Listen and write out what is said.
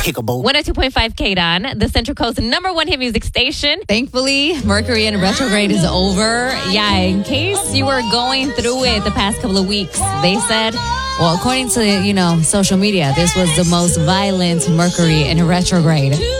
Pickable. 102.5 KDON, the Central Coast #1 hit music station. Thankfully, Mercury in retrograde is over. Yeah, in case you were going through it the past couple of weeks, they said, well, according to, social media, this was the most violent Mercury in retrograde